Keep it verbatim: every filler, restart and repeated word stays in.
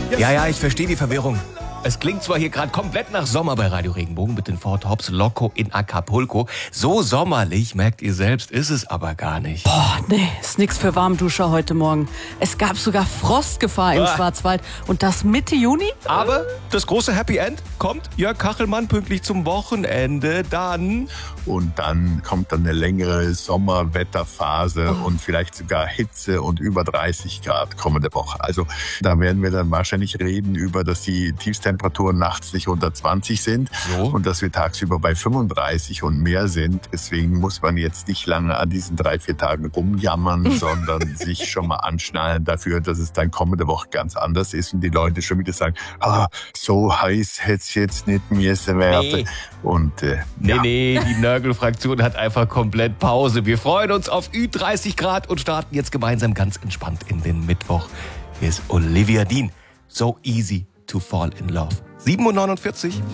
Ja, ja, ich verstehe die Verwirrung. Es klingt zwar hier gerade komplett nach Sommer bei Radio Regenbogen mit den Ford Hops Loco in Acapulco. So sommerlich, merkt ihr selbst, ist es aber gar nicht. Boah, nee, ist nix für Warmduscher heute Morgen. Es gab sogar Frostgefahr im Ah. Schwarzwald. Und das Mitte Juni? Aber das große Happy End kommt Jörg Kachelmann pünktlich zum Wochenende. Dann... Und dann kommt dann eine längere Sommerwetterphase Oh. und vielleicht sogar Hitze und über dreißig Grad kommende Woche. Also da werden wir dann wahrscheinlich reden über, dass die Tiefstemperaturen nachts nicht unter zwanzig sind So. und dass wir tagsüber bei fünfunddreißig und mehr sind. Deswegen muss man jetzt nicht lange an diesen drei, vier Tagen rumjammern, sondern sich schon mal anschnallen dafür, dass es dann kommende Woche ganz anders ist und die Leute schon wieder sagen, ah, so heiß hätte es jetzt nicht müssen werden. Nee. Und äh, Nee, ja. nee, die Nörgel-Fraktion hat einfach komplett Pause. Wir freuen uns auf Ü dreißig Grad und starten jetzt gemeinsam ganz entspannt in den Mittwoch. Hier ist Olivia Dean. So easy to fall in love. sieben Uhr neunundvierzig.